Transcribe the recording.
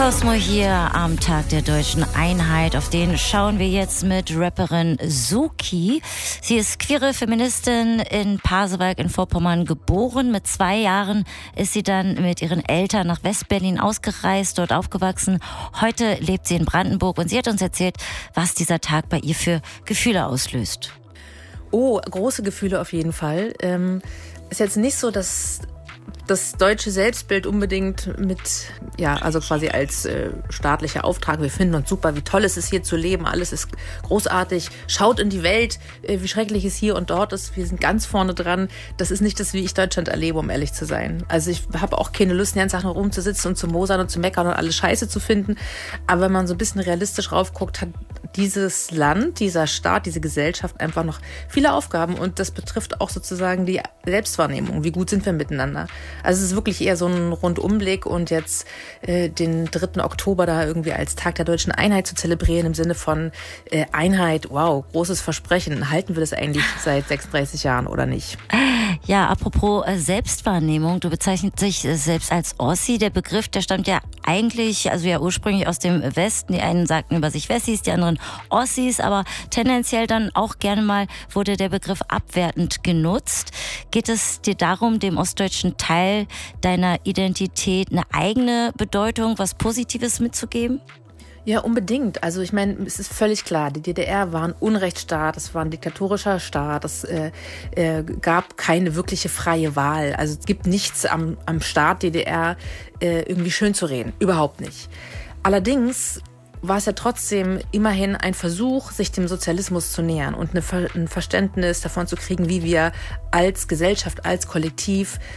Cosmo hier am Tag der deutschen Einheit. Auf den schauen wir jetzt mit Rapperin Suki. Sie ist queere Feministin in Pasewalk in Vorpommern geboren. Mit 2 Jahren ist sie dann mit ihren Eltern nach Westberlin ausgereist, dort aufgewachsen. Heute lebt sie in Brandenburg und sie hat uns erzählt, was dieser Tag bei ihr für Gefühle auslöst. Oh, große Gefühle auf jeden Fall. Ist jetzt nicht so, dass das deutsche Selbstbild unbedingt mit, also quasi als staatlicher Auftrag, wir finden uns super, wie toll es ist, hier zu leben, alles ist großartig, schaut in die Welt, wie schrecklich es hier und dort ist, wir sind ganz vorne dran. Das ist nicht das, wie ich Deutschland erlebe, um ehrlich zu sein. Also ich habe auch keine Lust, den ganzen Tag nur rumzusitzen und zu mosern und zu meckern und alles Scheiße zu finden. Aber wenn man so ein bisschen realistisch raufguckt, hat dieses Land, dieser Staat, diese Gesellschaft einfach noch viele Aufgaben und das betrifft auch sozusagen die Selbstwahrnehmung. Wie gut sind wir miteinander? Also es ist wirklich eher so ein Rundumblick und jetzt den 3. Oktober da irgendwie als Tag der deutschen Einheit zu zelebrieren im Sinne von Einheit, wow, großes Versprechen. Halten wir das eigentlich seit 36 Jahren oder nicht? Ja, apropos Selbstwahrnehmung, du bezeichnest dich selbst als Ossi. Der Begriff, der stammt ja eigentlich, ursprünglich aus dem Westen. Die einen sagten über sich Wessis, die anderen Ossis, aber tendenziell dann auch gerne mal wurde der Begriff abwertend genutzt. Geht es dir darum, dem ostdeutschen Teil deiner Identität eine eigene Bedeutung, was Positives mitzugeben? Ja, unbedingt. Also ich meine, es ist völlig klar, die DDR war ein Unrechtsstaat, es war ein diktatorischer Staat, es gab keine wirkliche freie Wahl. Also es gibt nichts am Staat DDR irgendwie schön zu reden, überhaupt nicht. Allerdings war es ja trotzdem immerhin ein Versuch, sich dem Sozialismus zu nähern und ein Verständnis davon zu kriegen, wie wir als Gesellschaft, als Kollektiv